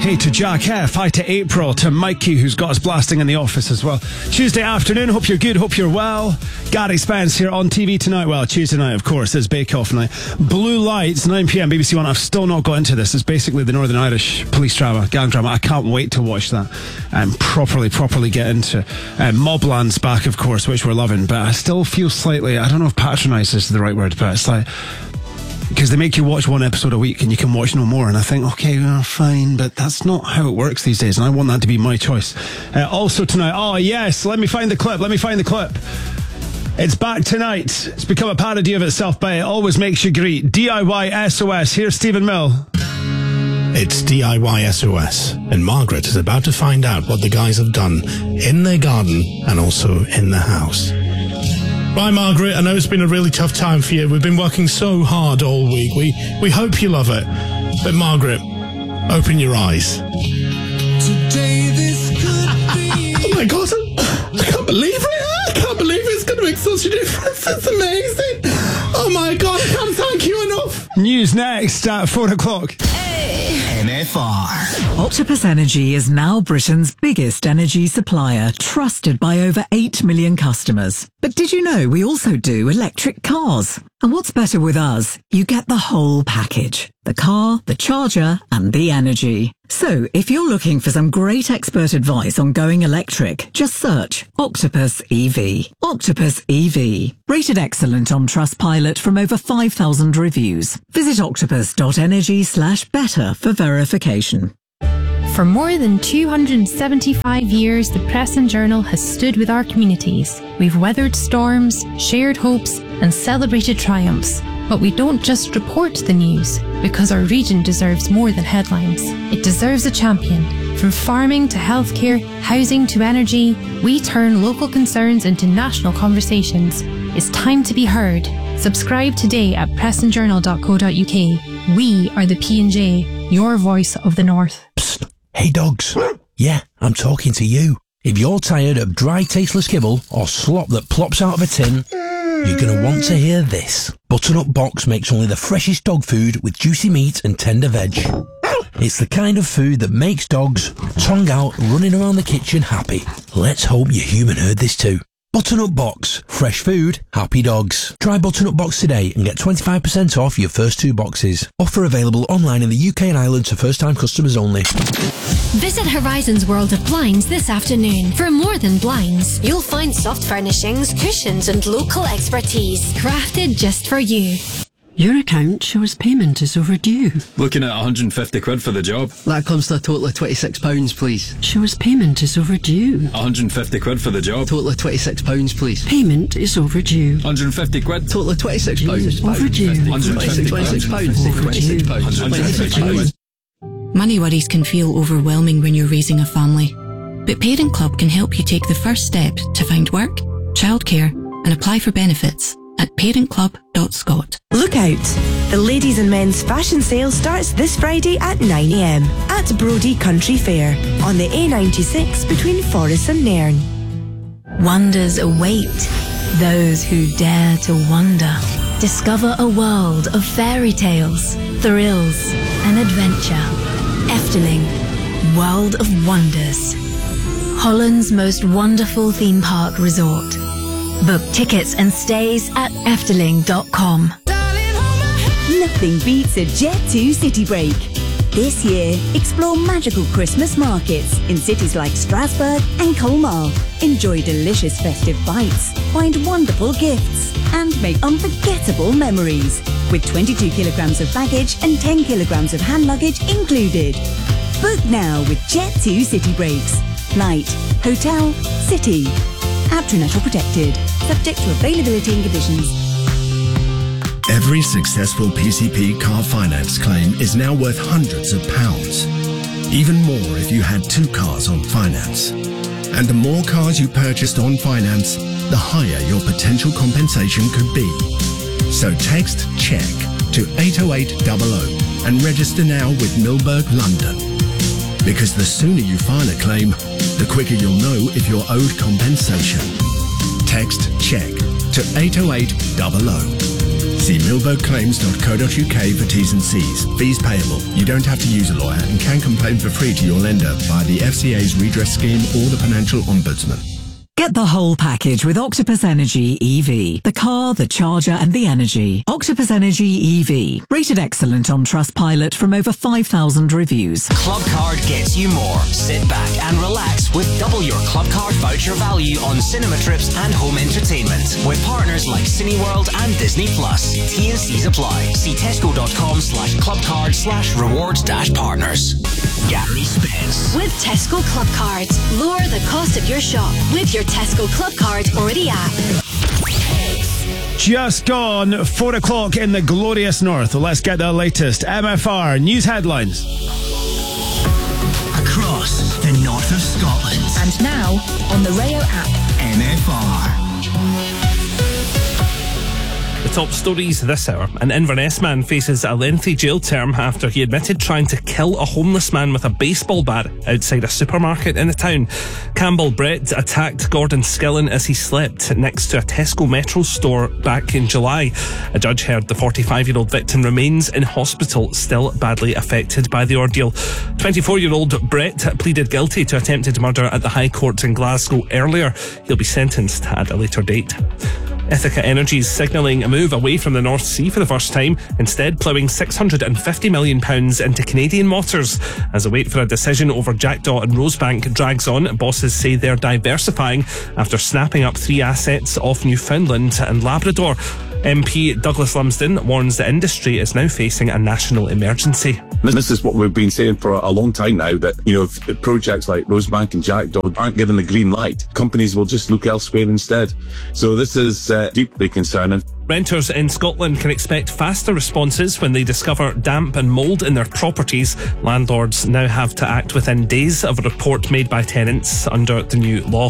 Hey to Jack F, hi to April, to Mikey, who's got us blasting in the office as well. Tuesday afternoon, hope you're good, hope you're well. Gary Spence here on TV tonight. Well, Tuesday night, of course, is Bake Off night. Blue Lights, 9pm, BBC One. I've still not got into this. It's basically the Northern Irish police drama, gang drama. I can't wait to watch that and properly get into Mobland's back, of course, which we're loving. But I still feel slightly, I don't know if patronised is the right word, but it's like, because they make you watch one episode a week and you can watch no more, and I think, okay, well, fine, but that's not how it works these days, and I want that to be my choice. Also tonight, oh yes, let me find the clip. It's back tonight. It's become a parody of itself, but it always makes you greet. DIY SOS. Here's Stephen Mill. It's DIY SOS, and Margaret is about to find out what the guys have done in their garden and also in the house. Right, Margaret, I know it's been a really tough time for you. We've been working so hard all week. We hope you love it. But Margaret, open your eyes. Today this could be... Oh my God, I can't believe it. I can't believe it's going to make such a difference. It's amazing. Oh my God, I can't thank you enough. News next at 4 o'clock. MFR. Octopus Energy is now Britain's biggest energy supplier, trusted by over 8 million customers. But did you know we also do electric cars? And what's better with us? You get the whole package. The car, the charger, and the energy. So, if you're looking for some great expert advice on going electric, just search Octopus EV. Octopus EV. Rated excellent on Trustpilot from over 5,000 reviews. Visit octopus.energy/better for verification. For more than 275 years, the Press and Journal has stood with our communities. We've weathered storms, shared hopes, and celebrated triumphs. But we don't just report the news, because our region deserves more than headlines. It deserves a champion. From farming to healthcare, housing to energy, we turn local concerns into national conversations. It's time to be heard. Subscribe today at pressandjournal.co.uk. We are the P&J, your voice of the North. Psst. Hey dogs. Yeah, I'm talking to you. If you're tired of dry, tasteless kibble or slop that plops out of a tin, you're going to want to hear this. Butternut Box makes only the freshest dog food with juicy meat and tender veg. It's the kind of food that makes dogs, tongue out, running around the kitchen happy. Let's hope your human heard this too. Butternut Box. Fresh food, happy dogs. Try Butternut Box today and get 25% off your first 2 boxes. Offer available online in the UK and Ireland to first-time customers only. Visit Horizons World of Blinds this afternoon. For more than blinds, you'll find soft furnishings, cushions and local expertise crafted just for you. Your account shows payment is overdue. Looking at 150 quid for the job. That comes to a total of £26, please. Shows payment is overdue. 150 quid for the job. Total of £26, please. Payment is overdue. 150 quid. Total of £26. Overdue. 150 £26. Money worries can feel overwhelming when you're raising a family. But Parent Club can help you take the first step to find work, childcare, and apply for benefits at parentclub.scot. Look out! The ladies and men's fashion sale starts this Friday at 9am at Brodie Country Fair on the A96 between Forres and Nairn. Wonders await those who dare to wonder. Discover a world of fairy tales, thrills, and adventure. Efteling, World of Wonders. Holland's most wonderful theme park resort. Book tickets and stays at efteling.com. Nothing beats a Jet2 city break. This year, explore magical Christmas markets in cities like Strasbourg and Colmar. Enjoy delicious festive bites, find wonderful gifts, and make unforgettable memories. With 22 kilograms of baggage and 10 kilograms of hand luggage included. Book now with Jet2 city breaks. Flight, hotel, city. App protected. Subject to availability and conditions. Every successful PCP car finance claim is now worth hundreds of pounds. Even more if you had 2 cars on finance. And the more cars you purchased on finance, the higher your potential compensation could be. So text CHECK to 80800 and register now with Milberg London. Because the sooner you file a claim, the quicker you'll know if you're owed compensation. Text CHECK to 80800. See milbergclaims.co.uk for T's and C's. Fees payable. You don't have to use a lawyer and can complain for free to your lender via the FCA's redress scheme or the Financial Ombudsman. Get the whole package with Octopus Energy EV. The car, the charger and the energy. Octopus Energy EV. Rated excellent on Trustpilot from over 5,000 reviews. Clubcard gets you more. Sit back and relax with double your Clubcard voucher value on cinema trips and home entertainment. With partners like Cineworld and Disney+. T&Cs apply. See tesco.com/clubcard/rewards-partners. Gary Spence. With Tesco Clubcards, lower the cost of your shop with your Tesco Clubcard or the app. Just gone 4 o'clock in the glorious north. Let's get the latest MFR news headlines. Across the north of Scotland. And now on the Rayo app. MFR. The top stories this hour. An Inverness man faces a lengthy jail term after he admitted trying to kill a homeless man with a baseball bat outside a supermarket in the town. Campbell Brett attacked Gordon Skillen as he slept next to a Tesco Metro store back in July. A judge heard the 45-year-old victim remains in hospital, still badly affected by the ordeal. 24-year-old Brett pleaded guilty to attempted murder at the High Court in Glasgow earlier. He'll be sentenced at a later date. Ithaca Energy's signalling a move away from the North Sea for the first time, instead ploughing £650 million into Canadian waters. As a wait for a decision over Jackdaw and Rosebank drags on, bosses say they're diversifying after snapping up 3 assets off Newfoundland and Labrador. MP Douglas Lumsden warns the industry is now facing a national emergency. This is what we've been saying for a long time now, that, if projects like Rosebank and Jackdaw aren't given the green light, companies will just look elsewhere instead. So this is deeply concerning. Renters in Scotland can expect faster responses when they discover damp and mould in their properties. Landlords now have to act within days of a report made by tenants under the new law.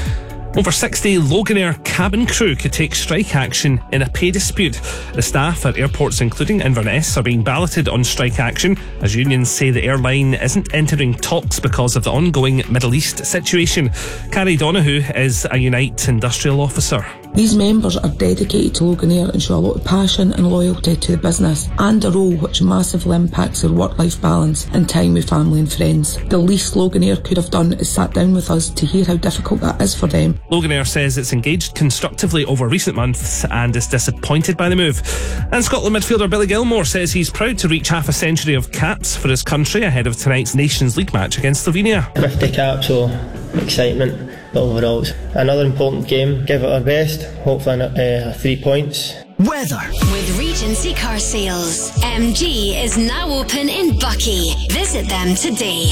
Over 60 Loganair cabin crew could take strike action in a pay dispute. The staff at airports including Inverness are being balloted on strike action as unions say the airline isn't entering talks because of the ongoing Middle East situation. Carrie Donoghue is a Unite industrial officer. These members are dedicated to Loganair and show a lot of passion and loyalty to the business and a role which massively impacts their work-life balance and time with family and friends. The least Loganair could have done is sat down with us to hear how difficult that is for them. Loganair says it's engaged constructively over recent months and is disappointed by the move. And Scotland midfielder Billy Gilmore says he's proud to reach half a century of caps for his country ahead of tonight's Nations League match against Slovenia. 50 caps, so excitement. But overall, it's another important game. Give it our best. Hopefully 3 points. Weather. With Regency Car Sales, MG is now open in Buckie. Visit them today.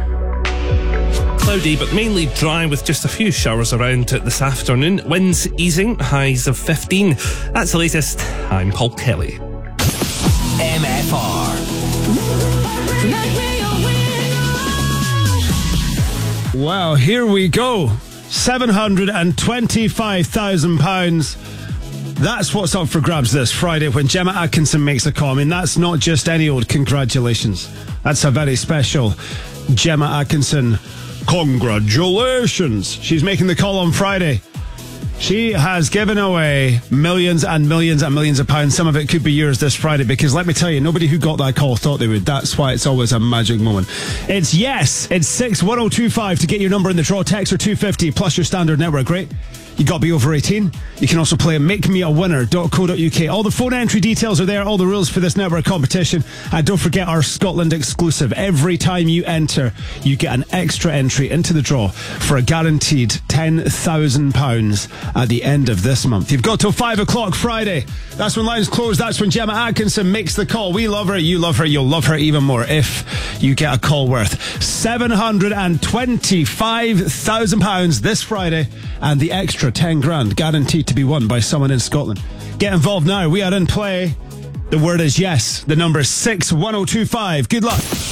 Cloudy but mainly dry with just a few showers around this afternoon. Winds easing, highs of 15. That's the latest. I'm Paul Kelly. MFR. Wow, here we go. £725,000. That's what's up for grabs this Friday when Gemma Atkinson makes a call. I mean, that's not just any old congratulations. That's a very special Gemma Atkinson congratulations. She's making the call on Friday. She has given away millions and millions and millions of pounds. Some of it could be yours this Friday because let me tell you, nobody who got that call thought they would. That's why it's always a magic moment. It's 61025 to get your number in the draw. Text or 250 plus your standard network rate. You got to be over 18. You can also play at makemeawinner.co.uk. All the phone entry details are there, all the rules for this network competition. And don't forget our Scotland exclusive. Every time you enter, you get an extra entry into the draw for a guaranteed £10,000 at the end of this month. You've got till 5 o'clock Friday. That's when lines close. That's when Gemma Atkinson makes the call. We love her. You love her. You'll love her even more if you get a call worth £725,000 this Friday, and the extra 10 grand guaranteed to be won by someone in Scotland. Get involved now. We are in play. The word is yes. The number is 61025. Good luck.